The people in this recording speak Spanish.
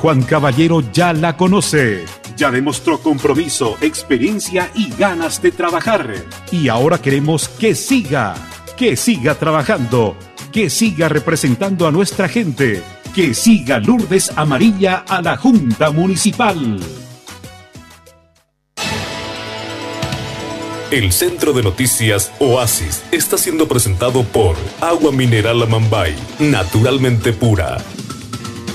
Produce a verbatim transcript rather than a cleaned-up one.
Juan Caballero ya la conoce. Ya demostró compromiso, experiencia y ganas de trabajar. Y ahora queremos que siga, que siga trabajando, que siga representando a nuestra gente, que siga Lourdes Amarilla a la Junta Municipal. El Centro de Noticias Oasis está siendo presentado por Agua Mineral Amambay, naturalmente pura.